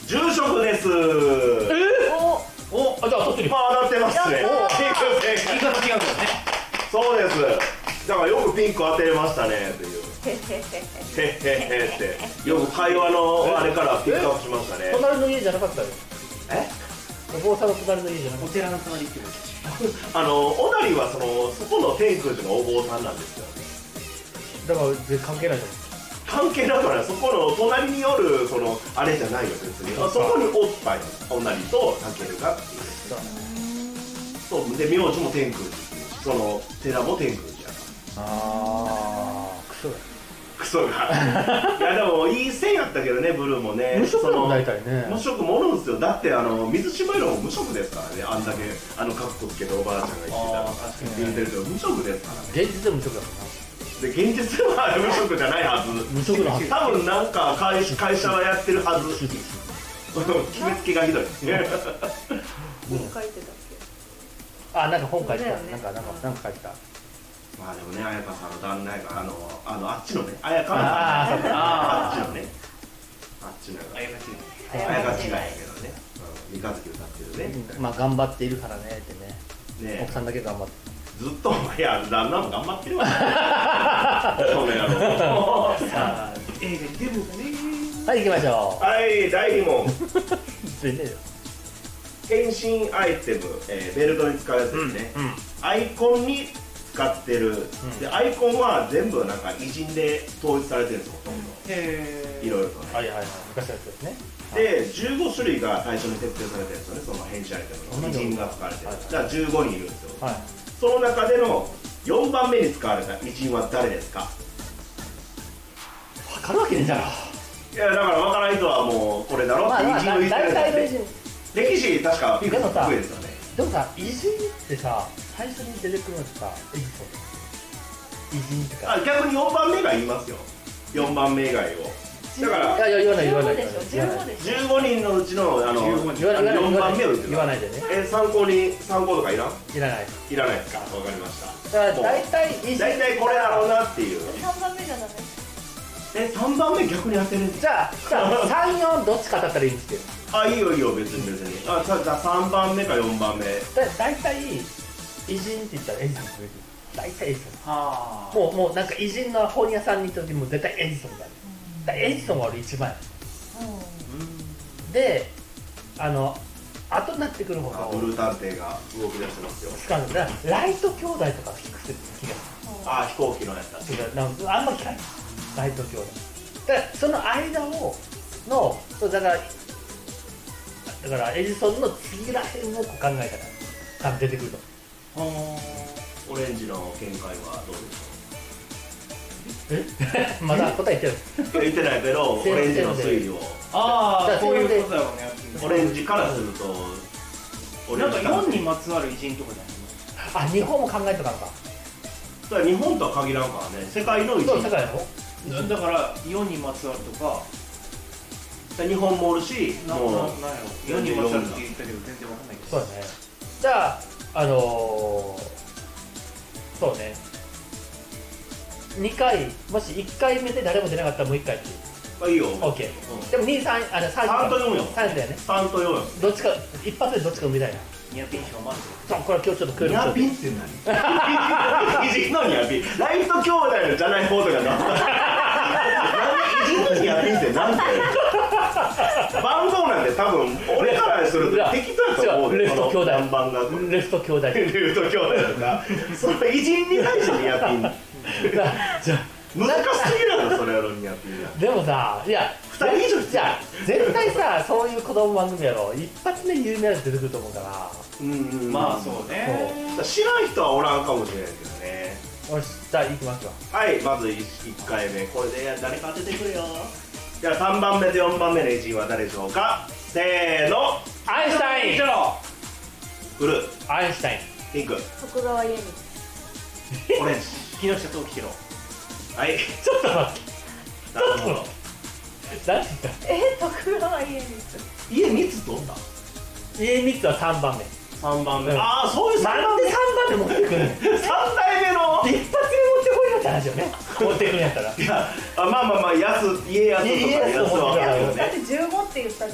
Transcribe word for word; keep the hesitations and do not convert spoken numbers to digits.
住職です。えおお、あ、じゃあ当たってる。 まあ当たってますね。 言い方違うけどね。 そうです。だからよくピンク当てれましたねっていう。へへへってよく会話のあれからピックアップしましたね。 隣の家じゃなかったよ。 え？ お坊さんの隣の家じゃなかった。 お寺の隣ってこと。 あの小谷はそのそこの天空寺のお坊さんなんですよ。 だから全然関係ないじゃん。 関係なくない。そこの隣によるそのあれじゃないよ別に。そこにおった小谷とタケルがっていう。そうで名字も天空寺っていう。その寺も天空寺やから。 ああ、クソだ。 クソがいやでもいい線やったけどね、ブルーもね。 無色も大体ね。 無色もおるんですよ。だってあの水島色も無色ですからね。あんだけあのカッコつけておばあちゃんが言ってたら言ってるけど無色ですからね。 現実でも無色だもんな。 で現実は無色じゃないはず。 無色のはず。 多分なんか会会社はやってるはず。決めつけがひどい。 本書いてたっけ？ あ、なんか本書いてた。なんかなんかなんか書いてた。 まあでもね、彩香さんの旦那やからあのあのあっちのね、彩香さんああっちのね、あっちのあやかち彩香違いやけどね、三日月歌ってるね。 まあ頑張っているからねってね。 ね奥さんだけ頑張って。 ずっといや旦那も頑張ってるわ。そうねやろ。 さあ映画に出るのかね。 はい、行きましょう。 はいだいに問。 全然よ。 変身アイテム、えー、ベルトに使うやつですね。アイコンに使ってる、でアイコンは全部なんか偉人で統一されてるんですよ、ほとんど。 へいろいろとね。 はいはいはい、昔のやつですね。 でじゅうご種類が最初に設定されてるんですよね、その変身アイテムの偉人が使われてる。じゃあじゅうごにんいるんですよ。 はい。 その中でのよんばんめに使われた偉人は誰ですか？ 分かるわけねえだろ。 いやだから分からない人はもうこれだろって偉人の言ってるやつですね。歴史確かピクッと得意ですよね。 でもさ、偉人ってさ、最初に出てくるのってさ、エジソン。偉人ってか。 あ、逆によんばんめが言いますよ。よんばんめ以外を。だからいやいや言わない言わない。 じゅうごでしょ。 じゅうごにんのうちのあの言わないよんばんめを言って言わないでね。 え参考に参考とかいらん？ いらない。 いらないですか。わかりました。 だから大体偉人。 大体これだろうなっていう。 さんばんめじゃダメ？ えさんばんめ逆に当てるんですじゃあじゃあさん、よんどっちかだったらいいんですけど。 あ、いいよいいよ別に別に。あ、じゃあさんばんめかよんばんめ。 だ大体偉人って言ったらエジソンって大体エジソン。 はあ。 もうもうなんか偉人の本屋さんに行った時も絶対エジソンだね。だからエジソンは俺一番や。で、あの後になってくるほどブルー探偵が動き出してますよ。 しかもライト兄弟とか聞く気がする。 あ、飛行機のやつだ。 違う、なんかあんま聞かない。ライト兄弟。だからその間をのそうだからだからエジソンの次らへんをこう考えたら多分出てくると。 オレンジの見解はどうでしょえまだ答え言ってる。 う？言ってないけどオレンジの推理を。 ああ、こういうことだろうね。 オレンジからするとなんかよんにまつわる偉人とかじゃないの？ あ、日本も考えとかんか。 それは日本とは限らんからね。世界の偉そう人。 世界やろ。 だからよんにまつわるとか日本もおるし、 なもうなんやろよんにまつわるって言ったけど全然わかんないけど。 そうだね。じゃああのー、そうね。にかいもしいっかいめで誰も出なかったらもういっかいっていう。 あ、いいよ。 オッケー。でもに、さん、あのさんさんとよんよ。 さんだよね。 さんとよんよ。 どっちか一発でどっちか埋めたいな。 ニアピン賞もあるそう、これ今日ちょっと協ニ力アピンって何？偉人のニアピン。ライト兄弟のじゃない方とかな。偉人のニアピンって何て？番号なんで多分俺からすると適当やと思う。 レフト兄弟。 何番がレフト兄弟。 レフト兄弟とか。その偉人に対してニアピン。 じゃ難しすぎるのそれやろニアピンが。 でもさ、いやふたり以上じゃ絶対さ、そういう子供番組やろ一発目に有名なやつ出てくると思うから。 うんうん。 まあそうね。 知らん人はおらんかもしれないけどね。 よし、じゃあ行きますよ。 はい、まずいっかいめこれで誰か当ててくれよ。じゃあさんばんめとよんばんめの偉人は誰でしょうか。せーの。 アインシュタイン。 ブルー。 アインシュタイン。 ピンク。 徳川家光。 オレンジ。 木下藤吉郎。 はい。 ちょっと待って。 なるほど。 何て言った？ え、徳川家光。 家みつ取った？ 家みつはさんばんめ。 さんばんめ。 うんああ、そういうさんなんでさんばんめ持ってくるの？ さん代目の。 一発目持ってこいよって話よね。持ってくるんやったら。 いや、あ、まあまあまあ、やす、家康とかやすは分かるよね。 だってじゅうごって言ったじ